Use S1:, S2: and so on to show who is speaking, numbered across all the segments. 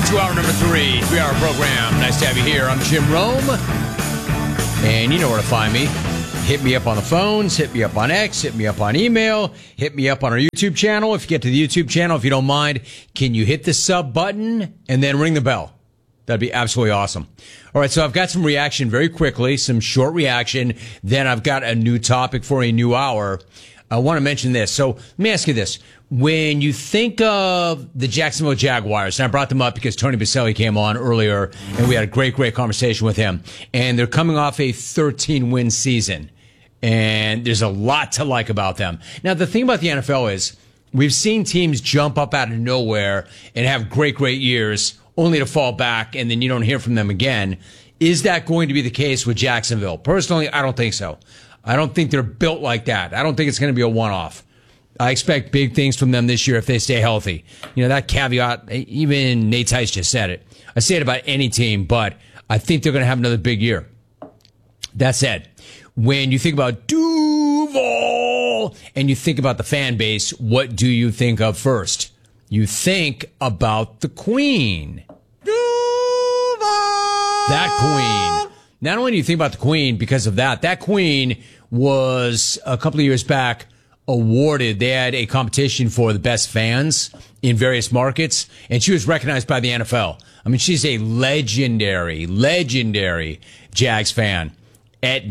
S1: to hour number 3-hour program. Nice to have you here. I'm Jim Rome, and you know where to find me. Hit me up on the phones, hit me up on X, hit me up on email, hit me up on our YouTube channel. If you get to the YouTube channel, if you don't mind, can you hit the sub button and then ring the bell? That'd be absolutely awesome. All right, so I've got some reaction very quickly, some short reaction. Then I've got a new topic for a new hour. I want to mention this. So let me ask you this. When you think of the Jacksonville Jaguars, and I brought them up because Tony Baselli came on earlier, and we had a great conversation with him. And they're coming off a 13-win season. And there's a lot to like about them. Now, the thing about the NFL is we've seen teams jump up out of nowhere and have great years only to fall back, and then you don't hear from them again. Is that going to be the case with Jacksonville? Personally, I don't think so. I don't think they're built like that. I don't think it's going to be a one-off. I expect big things from them this year if they stay healthy. You know, that caveat, even Nate Tice just said it. I say it about any team, but I think they're going to have another big year. That said, when you think about Duval and you think about the fan base, what do you think of first? You think about the Queen. Duval! That Queen. Not only do you think about the Queen because of that Queen was a couple of years back awarded. They had a competition for the best fans in various markets, and she was recognized by the NFL. I mean, she's a legendary Jags fan. At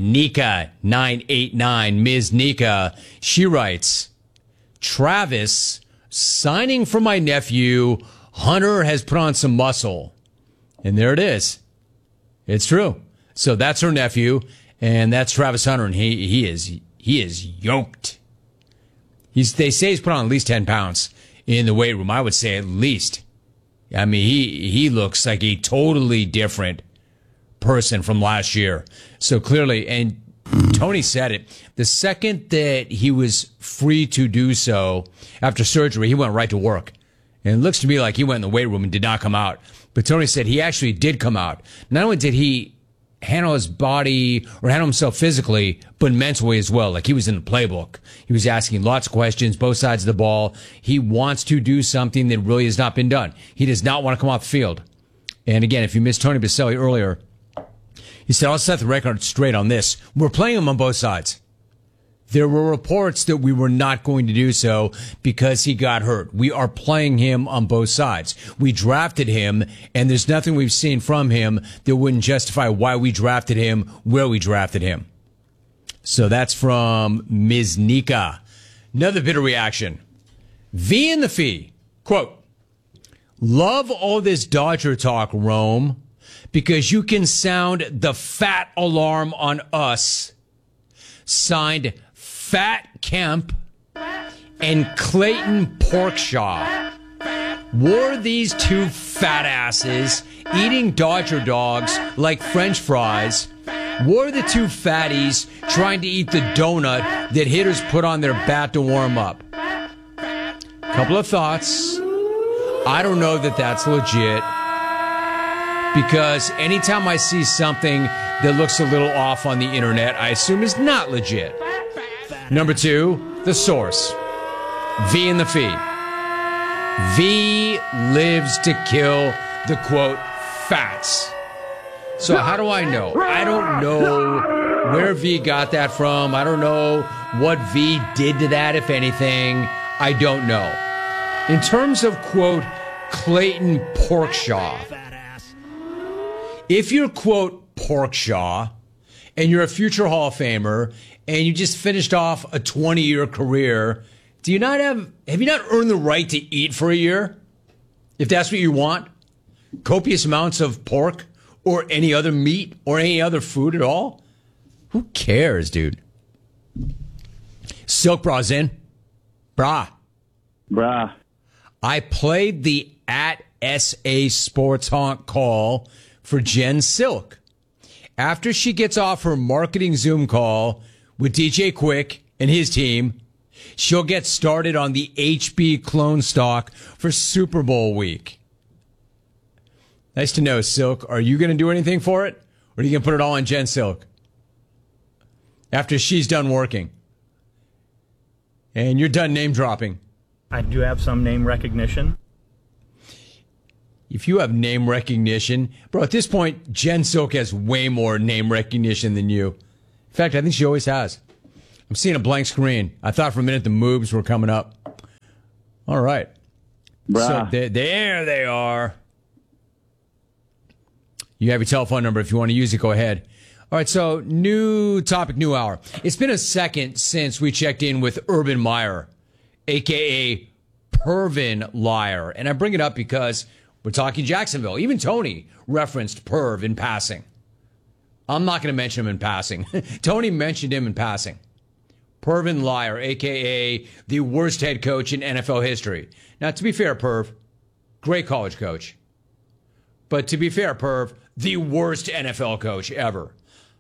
S1: Nika989, Ms. Nika, she writes, Travis, signing for my nephew, Hunter has put on some muscle. And there it is. It's true. So that's her nephew, and that's Travis Hunter, and he is yoked. They say he's put on at least 10 pounds in the weight room. I would say at least. I mean, he looks like a totally different person from last year. So clearly, and Tony said it, the second that he was free to do so after surgery, he went right to work. And it looks to me like he went in the weight room and did not come out. But Tony said he actually did come out. Not only did he handle his body or handle himself physically, but mentally as well. Like he was in the playbook. He was asking lots of questions, both sides of the ball. He wants to do something that really has not been done. He does not want to come off the field. And again, if you missed Tony Baselli earlier, he said, I'll set the record straight on this. We're playing him on both sides. There were reports that we were not going to do so because he got hurt. We are playing him on both sides. We drafted him, and there's nothing we've seen from him that wouldn't justify why we drafted him where we drafted him. So that's from Ms. Nika. Another bit of reaction. V in the Fee. Quote, love all this Dodger talk, Rome, because you can sound the fat alarm on us. Signed, Fat Kemp and Clayton Porkshaw. Were these two fat asses eating Dodger dogs like French fries? Were the two fatties trying to eat the donut that hitters put on their bat to warm up? Couple of thoughts. I don't know that that's legit, because anytime I see something that looks a little off on the internet, I assume is not legit. Number two, the source. V in the Fee. V lives to kill the, quote, fats. So how do I know? I don't know where V got that from. I don't know what V did to that, if anything. I don't know. In terms of, quote, Clayton Porkshaw, if you're, quote, Porkshaw, and you're a future Hall of Famer, and you just finished off a 20-year career, have you not earned the right to eat for a year? If that's what you want? Copious amounts of pork or any other meat or any other food at all? Who cares, dude? Silk Bra's in. Bra. I played the @SA Sports Honk call for Jen Silk. After she gets off her marketing Zoom call with DJ Quick and his team, she'll get started on the HB clone stock for Super Bowl week. Nice to know, Silk. Are you going to do anything for it? Or are you going to put it all on Jen Silk after she's done working? And you're done name dropping.
S2: I do have some name recognition.
S1: If you have name recognition, bro, at this point, Jen Silk has way more name recognition than you. In fact, I think she always has. I'm seeing a blank screen. I thought for a minute the moves were coming up. All right.
S2: Bruh.
S1: So there they are. You have your telephone number. If you want to use it, go ahead. All right, so new topic, new hour. It's been a second since we checked in with Urban Meyer, a.k.a. Pervin Liar. And I bring it up because we're talking Jacksonville. Even Tony referenced Perv in passing. I'm not going to mention him in passing. Tony mentioned him in passing. Pervin Liar, a.k.a. the worst head coach in NFL history. Now, to be fair, Perv, great college coach. But to be fair, Perv, the worst NFL coach ever.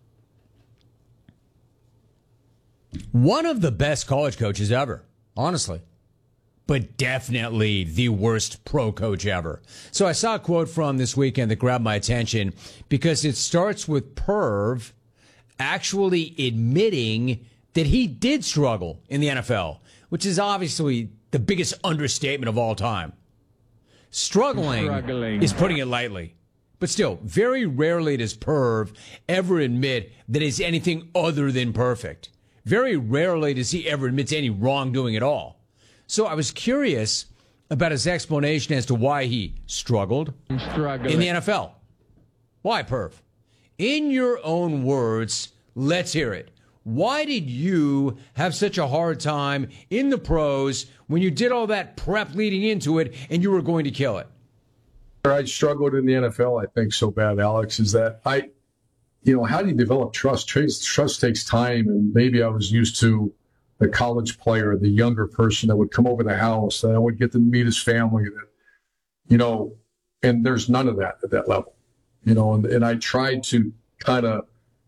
S1: One of the best college coaches ever, honestly. But definitely the worst pro coach ever. So I saw a quote from this weekend that grabbed my attention because it starts with Perv actually admitting that he did struggle in the NFL, which is obviously the biggest understatement of all time. Struggling is putting it lightly. But still, very rarely does Perv ever admit that he's anything other than perfect. Very rarely does he ever admit to any wrongdoing at all. So I was curious about his explanation as to why he struggled in the NFL. Why, Perv? In your own words, let's hear it. Why did you have such a hard time in the pros when you did all that prep leading into it and you were going to kill it?
S3: I struggled in the NFL, I think, so bad, Alex, is that how do you develop trust? Trust takes time, and maybe I was used to the college player, the younger person that would come over the house, that I would get to meet his family, and there's none of that at that level, and I tried to kind of,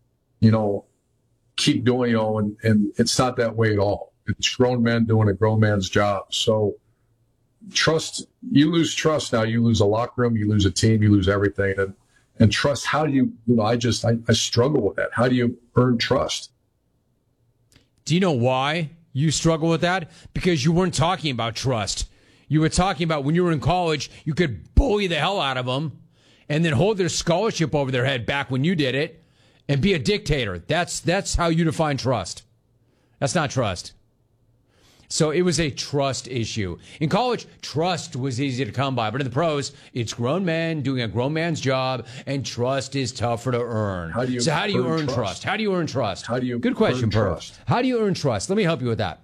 S3: keep doing, and it's not that way at all. It's grown men doing a grown man's job. So trust, you lose trust now, you lose a locker room, you lose a team, you lose everything. And trust, how do you, I struggle with that. How do you earn trust?
S1: Do you know why you struggle with that? Because you weren't talking about trust. You were talking about when you were in college, you could bully the hell out of them and then hold their scholarship over their head back when you did it and be a dictator. That's how you define trust. That's not trust. So it was a trust issue. In college, trust was easy to come by. But in the pros, it's grown men doing a grown man's job, and trust is tougher to earn. How do you earn trust? How do you earn trust? Good question, Perv. How do you earn trust? Let me help you with that.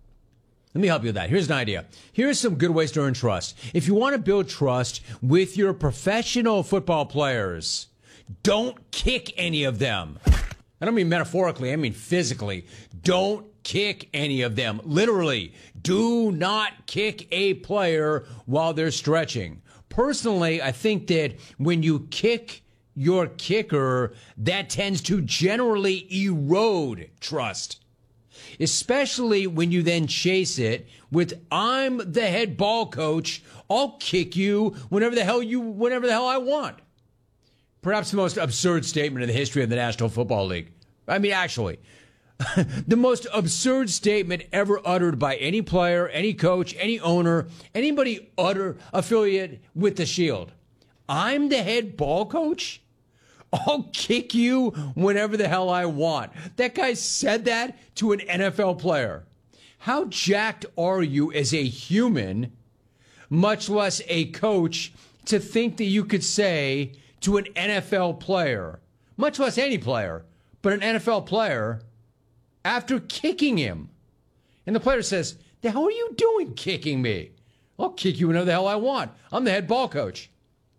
S1: Here's an idea. Here's some good ways to earn trust. If you want to build trust with your professional football players, don't kick any of them. I don't mean metaphorically, I mean physically. Don't kick any of them. Literally, do not kick a player while they're stretching. Personally, I think that when you kick your kicker, that tends to generally erode trust. Especially when you then chase it with, I'm the head ball coach, I'll kick you whenever the hell I want. Perhaps the most absurd statement in the history of the National Football League. I mean, actually, the most absurd statement ever uttered by any player, any coach, any owner, anybody affiliate with the Shield. I'm the head ball coach? I'll kick you whenever the hell I want. That guy said that to an NFL player. How jacked are you as a human, much less a coach, to think that you could say to an NFL player, much less any player, but an NFL player, after kicking him, and the player says, the hell are you doing kicking me? I'll kick you whenever the hell I want. I'm the head ball coach.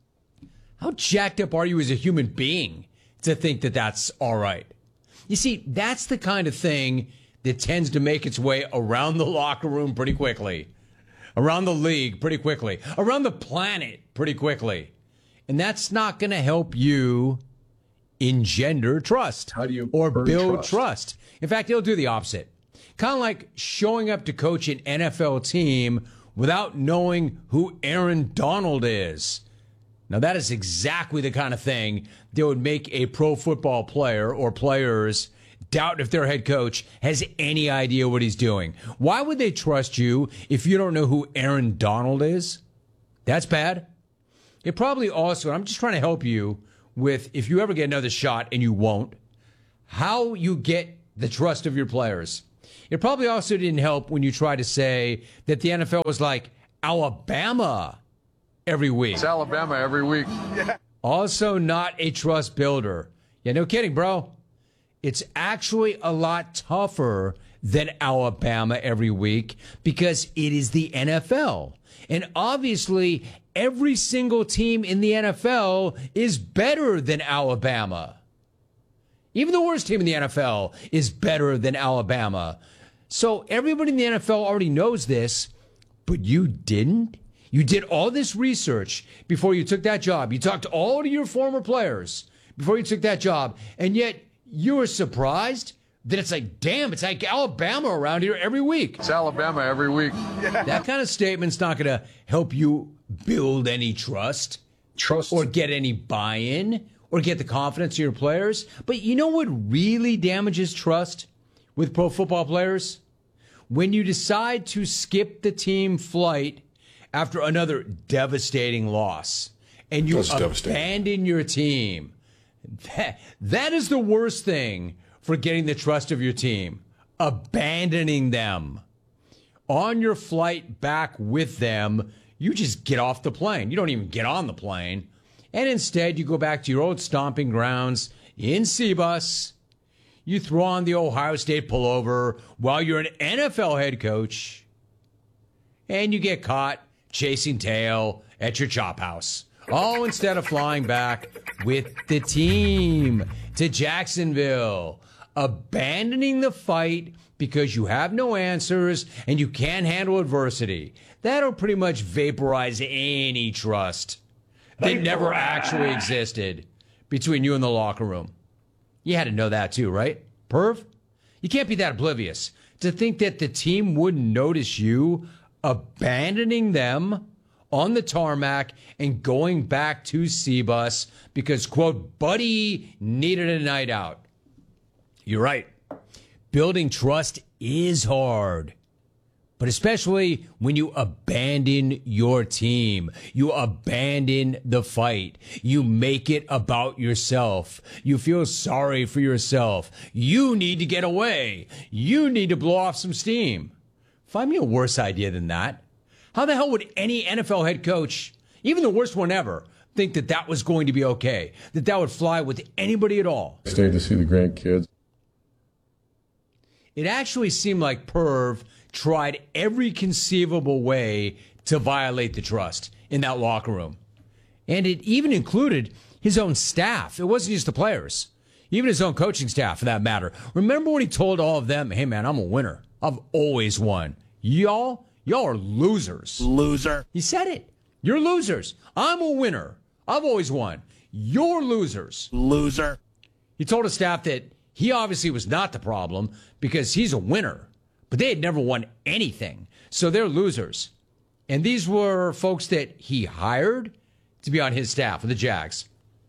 S1: How jacked up are you as a human being to think that that's all right? You see, that's the kind of thing that tends to make its way around the locker room pretty quickly, around the league pretty quickly, around the planet pretty quickly. And that's not going to help you engender trust.
S3: How do you
S1: build trust? In fact, it'll do the opposite. Kind of like showing up to coach an NFL team without knowing who Aaron Donald is. Now, that is exactly the kind of thing that would make a pro football player or players doubt if their head coach has any idea what he's doing. Why would they trust you if you don't know who Aaron Donald is? That's bad. It probably also, and I'm just trying to help you with, if you ever get another shot and you won't, how you get the trust of your players. It probably also didn't help when you tried to say that the NFL was like Alabama every week.
S3: It's Alabama every week.
S1: Also not a trust builder. Yeah, no kidding, bro. It's actually a lot tougher than Alabama every week because it is the NFL. And obviously, every single team in the NFL is better than Alabama. Even the worst team in the NFL is better than Alabama. So everybody in the NFL already knows this, but you didn't? You did all this research before you took that job. You talked to all of your former players before you took that job, and yet you were surprised that it's like, damn, it's like Alabama around here every week.
S3: It's Alabama every week.
S1: That kind of statement's not going to help you build any trust or get any buy-in or get the confidence of your players. But you know what really damages trust with pro football players? When you decide to skip the team flight after another devastating loss and you abandon your team. That is the worst thing for getting the trust of your team. Abandoning them. On your flight back with them, you just get off the plane. You don't even get on the plane. And instead, you go back to your old stomping grounds in Seabus. You throw on the Ohio State pullover while you're an NFL head coach. And you get caught chasing tail at your chop house. All instead of flying back with the team to Jacksonville, abandoning the fight because you have no answers and you can't handle adversity. That'll pretty much vaporize any trust that never actually existed between you and the locker room. You had to know that too, right? Perv? You can't be that oblivious to think that the team wouldn't notice you abandoning them on the tarmac and going back to Seabus because, quote, Buddy needed a night out. You're right. Building trust is hard, but especially when you abandon your team, you abandon the fight, you make it about yourself, you feel sorry for yourself, you need to get away, you need to blow off some steam. Find me a worse idea than that. How the hell would any NFL head coach, even the worst one ever, think that that was going to be okay, that that would fly with anybody at all?
S2: Stayed to see the grandkids.
S1: It actually seemed like Perv tried every conceivable way to violate the trust in that locker room. And it even included his own staff. It wasn't just the players, even his own coaching staff for that matter. Remember when he told all of them, hey man, I'm a winner. I've always won. Y'all are losers.
S4: Loser.
S1: He said it. You're losers. I'm a winner. I've always won. You're losers.
S4: Loser.
S1: He told his staff that he obviously was not the problem because he's a winner, but they had never won anything. So they're losers. And these were folks that he hired to be on his staff with the Jags.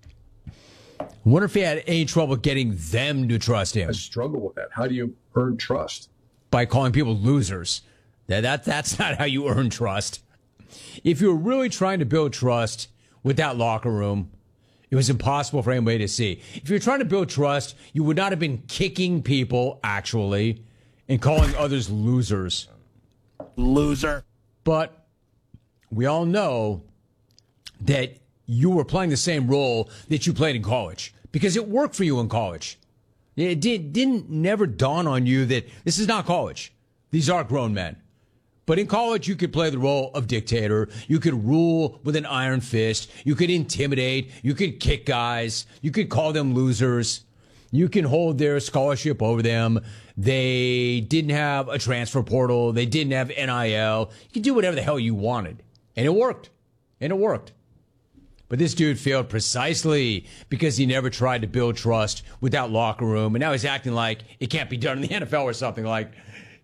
S1: I wonder if he had any trouble getting them to trust him.
S3: I struggle with that. How do you earn trust?
S1: By calling people losers. That's not how you earn trust. If you were really trying to build trust with that locker room, it was impossible for anybody to see. If you're trying to build trust, you would not have been kicking people, actually, and calling others losers.
S4: Loser.
S1: But we all know that you were playing the same role that you played in college because it worked for you in college. It didn't never dawn on you that this is not college. These are grown men. But in college, you could play the role of dictator. You could rule with an iron fist. You could intimidate. You could kick guys. You could call them losers. You can hold their scholarship over them. They didn't have a transfer portal. They didn't have NIL. You could do whatever the hell you wanted. And it worked. And it worked. But this dude failed precisely because he never tried to build trust with that locker room. And now he's acting like it can't be done in the NFL or something like,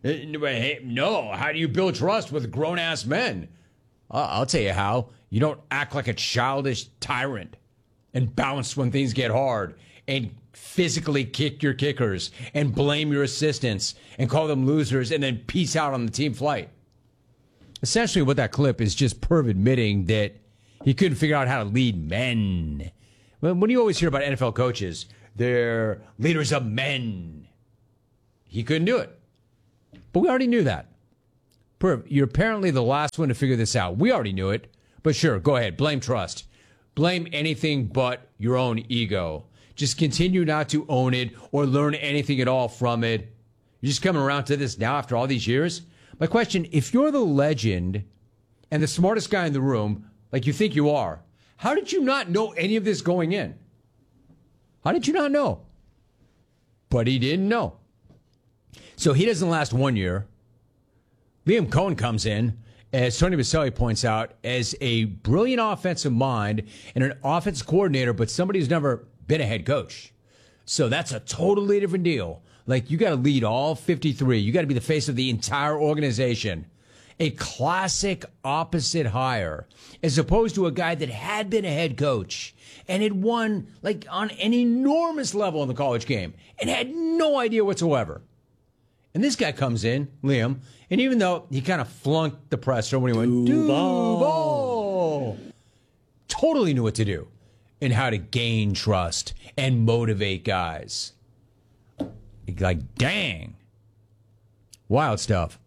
S1: no, how do you build trust with grown-ass men? I'll tell you how. You don't act like a childish tyrant and bounce when things get hard and physically kick your kickers and blame your assistants and call them losers and then peace out on the team flight. Essentially what that clip is just Perv admitting that He couldn't figure out how to lead men. When you always hear about NFL coaches, they're leaders of men. He couldn't do it. But we already knew that. Perv, you're apparently the last one to figure this out. We already knew it. But sure, go ahead. Blame trust. Blame anything but your own ego. Just continue not to own it or learn anything at all from it. You're just coming around to this now after all these years? My question, if you're the legend and the smartest guy in the room, like you think you are, how did you not know any of this going in? How did you not know? But he didn't know. So he doesn't last 1 year. Liam Cohen comes in, as Tony Baselli points out, as a brilliant offensive mind and an offensive coordinator, but somebody who's never been a head coach. So that's a totally different deal. Like, you got to lead all 53. You got to be the face of the entire organization. A classic opposite hire, as opposed to a guy that had been a head coach and had won, like, on an enormous level in the college game and had no idea whatsoever. And this guy comes in, Liam, and even though he kind of flunked the presser when he went, Duval, totally knew what to do and how to gain trust and motivate guys. Like, dang. Wild stuff.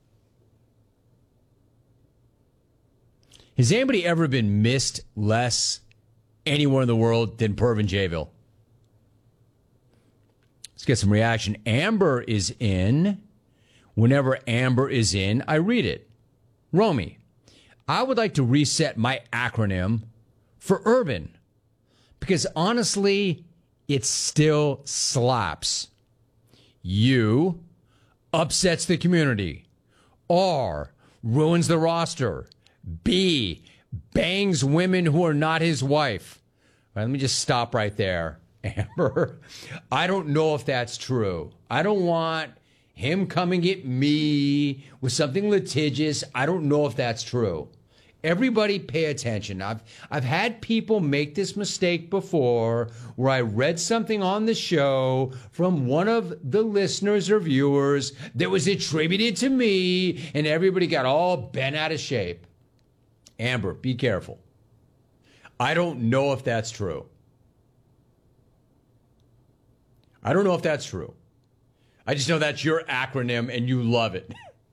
S1: Has anybody ever been missed less anywhere in the world than Perv and Jayville? Let's get some reaction. Amber is in. Whenever Amber is in, I read it. Romy, I would like to reset my acronym for Urban because honestly, it still slaps. U, upsets the community. R, ruins the roster. B, bangs women who are not his wife. All right, let me just stop right there. Amber, I don't know if that's true. I don't want him coming at me with something litigious. I don't know if that's true. Everybody pay attention. I've had people make this mistake before where I read something on the show from one of the listeners or viewers that was attributed to me and everybody got all bent out of shape. Amber, be careful. I don't know if that's true. I don't know if that's true. I just know that's your acronym and you love it.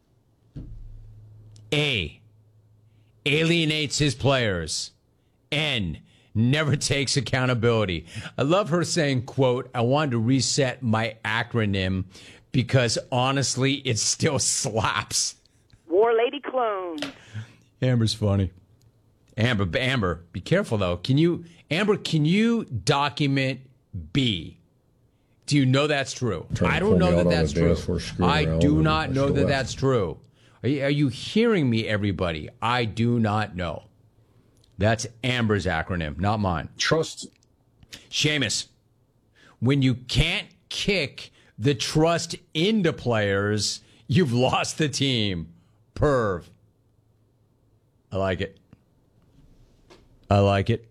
S1: A, alienates his players. N, never takes accountability. I love her saying, quote, I wanted to reset my acronym because honestly, it still slaps.
S2: War Lady clone.
S1: Amber's funny. Amber, be careful though. Can you document B? Do you know that's true? I don't know that that's true. I do not know that that's true. Are you hearing me, everybody? I do not know. That's Amber's acronym, not mine.
S3: Trust.
S1: Seamus, when you can't kick the trust into players, you've lost the team. Perv. I like it. I like it.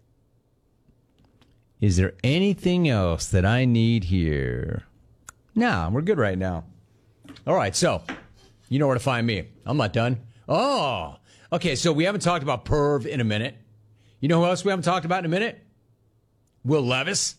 S1: Is there anything else that I need here? Nah, we're good right now. All right, so you know where to find me. I'm not done. Oh, okay, so we haven't talked about Perv in a minute. You know who else we haven't talked about in a minute? Will Levis.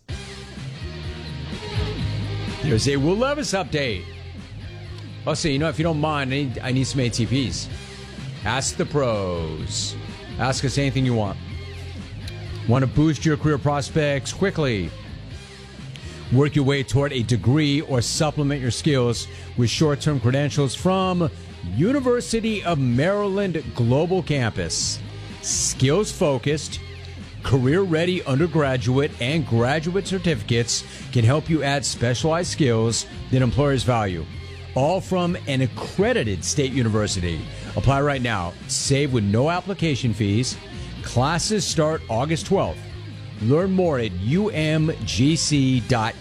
S1: There's a Will Levis update. Also, you know, if you don't mind, I need some ATPs. Ask the pros. Ask us anything you want. Want to boost your career prospects quickly? Work your way toward a degree or supplement your skills with short-term credentials from University of Maryland Global Campus. Skills-focused, career-ready undergraduate and graduate certificates can help you add specialized skills that employers value. All from an accredited state university. Apply right now. Save with no application fees. Classes start August 12th. Learn more at umgc.edu.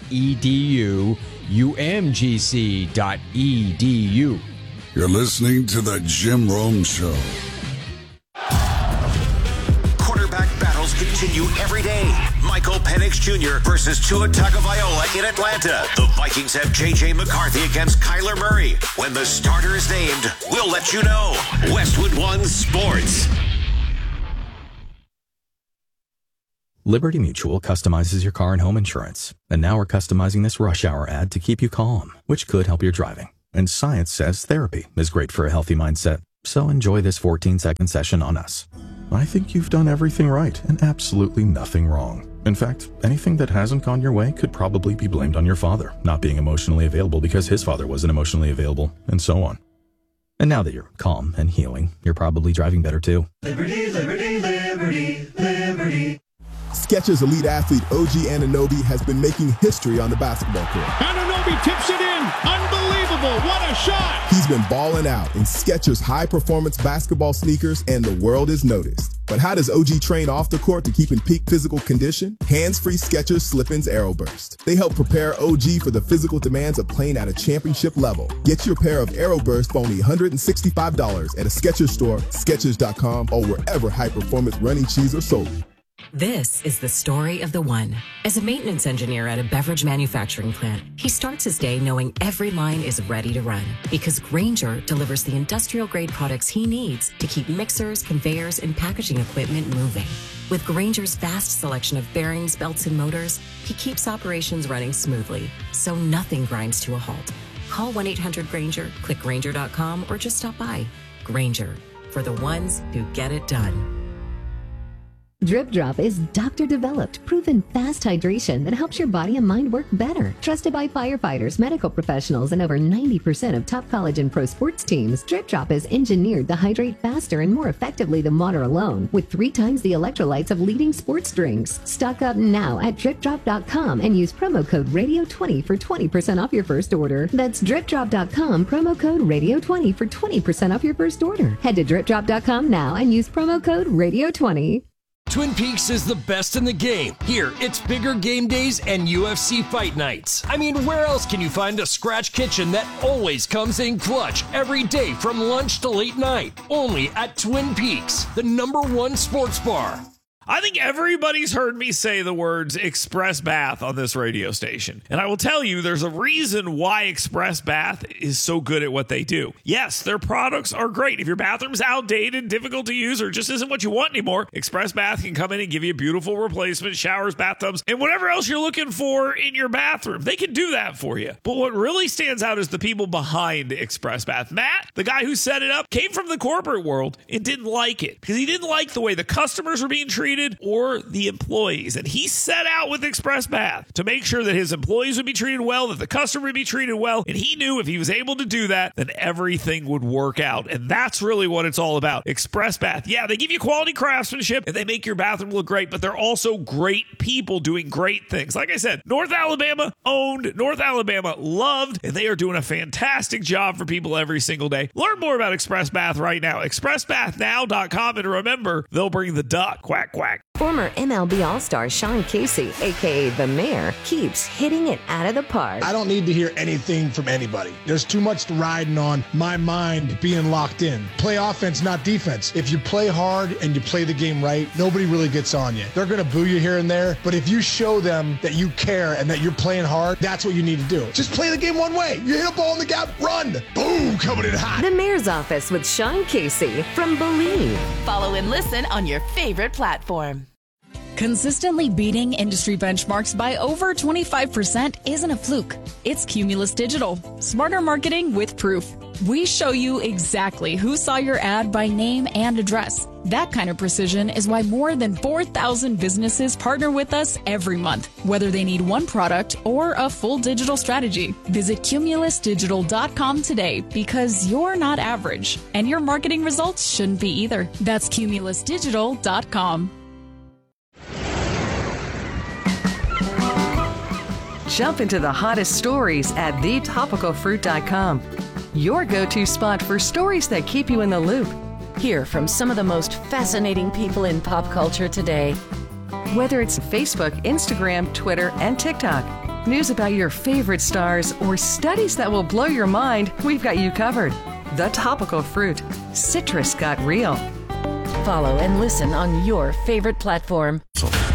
S1: umgc.edu.
S5: You're listening to The Jim Rome Show.
S6: Quarterback battles continue every day. Michael Penix Jr. versus Tua Tagovailoa in Atlanta. The Vikings have J.J. McCarthy against Kyler Murray. When the starter is named, we'll let you know. Westwood One Sports.
S7: Liberty Mutual customizes your car and home insurance. And now we're customizing this rush hour ad to keep you calm, which could help your driving. And science says therapy is great for a healthy mindset. So enjoy this 14-second session on us. I think you've done everything right and absolutely nothing wrong. In fact, anything that hasn't gone your way could probably be blamed on your father not being emotionally available because his father wasn't emotionally available, and so on. And now that you're calm and healing, you're probably driving better too.
S8: Liberty, liberty, liberty, liberty.
S9: Skechers elite athlete OG Anunoby has been making history on the basketball court.
S10: Anunoby tips it in. Unbelievable. What a shot.
S9: He's been balling out in Skechers high-performance basketball sneakers, and the world is noticed. But how does OG train off the court to keep in peak physical condition? Hands-free Skechers Slip-ins Aeroburst. They help prepare OG for the physical demands of playing at a championship level. Get your pair of Aeroburst for only $165 at a Skechers store, Skechers.com, or wherever high-performance running shoes are sold.
S11: This is the story of the one. As a maintenance engineer at a beverage manufacturing plant, he starts his day knowing every line is ready to run because Grainger delivers the industrial-grade products he needs to keep mixers, conveyors, and packaging equipment moving. With Grainger's vast selection of bearings, belts, and motors, he keeps operations running smoothly, so nothing grinds to a halt. Call 1-800-GRAINGER, click Grainger.com, or just stop by. Grainger, for the ones who get it done.
S12: Drip Drop is doctor-developed, proven fast hydration that helps your body and mind work better. Trusted by firefighters, medical professionals, and over 90% of top college and pro sports teams, Drip Drop is engineered to hydrate faster and more effectively than water alone, with 3 times the electrolytes of leading sports drinks. Stock up now at DripDrop.com and use promo code Radio20 for 20% off your first order. That's DripDrop.com, promo code Radio20 for 20% off your first order. Head to DripDrop.com now and use promo code Radio20.
S13: Twin Peaks is the best in the game. Here, it's bigger game days and UFC fight nights. I mean, where else can you find a scratch kitchen that always comes in clutch every day from lunch to late night? Only at Twin Peaks, the #1 sports bar.
S14: I think everybody's heard me say the words Express Bath on this radio station. And I will tell you, there's a reason why Express Bath is so good at what they do. Yes, their products are great. If your bathroom's outdated, difficult to use, or just isn't what you want anymore, Express Bath can come in and give you a beautiful replacement, showers, bathtubs, and whatever else you're looking for in your bathroom. They can do that for you. But what really stands out is the people behind Express Bath. Matt, the guy who set it up, came from the corporate world and didn't like it because he didn't like the way the customers were being treated or the employees. And he set out with Express Bath to make sure that his employees would be treated well, that the customer would be treated well. And he knew if he was able to do that, then everything would work out. And that's really what it's all about. Express Bath. Yeah, they give you quality craftsmanship and they make your bathroom look great, but they're also great people doing great things. Like I said, North Alabama owned, North Alabama loved, and they are doing a fantastic job for people every single day. Learn more about Express Bath right now. ExpressBathNow.com. And remember, they'll bring the duck. Quack, quack.
S15: Former MLB All-Star Sean Casey, a.k.a. The Mayor, keeps hitting it out of the park.
S16: I don't need to hear anything from anybody. There's too much riding on my mind being locked in. Play offense, not defense. If you play hard and you play the game right, nobody really gets on you. They're going to boo you here and there, but if you show them that you care and that you're playing hard, that's what you need to do. Just play the game one way. You hit a ball in the gap, run. Boom, coming in hot.
S15: The Mayor's Office with Sean Casey from Believe.
S17: Follow and listen on your favorite platform.
S18: Consistently beating industry benchmarks by over 25% isn't a fluke. It's Cumulus Digital. Smarter marketing with proof. We show you exactly who saw your ad by name and address. That kind of precision is why more than 4,000 businesses partner with us every month, whether they need one product or a full digital strategy. Visit cumulusdigital.com today because you're not average, and your marketing results shouldn't be either. That's cumulusdigital.com.
S19: Jump into the hottest stories at thetopicalfruit.com. Your go-to spot for stories that keep you in the loop.
S17: Hear from some of the most fascinating people in pop culture today.
S19: Whether it's Facebook, Instagram, Twitter, and TikTok, news about your favorite stars, or studies that will blow your mind, we've got you covered. The Topical Fruit. Citrus got real.
S17: Follow and listen on your favorite platform.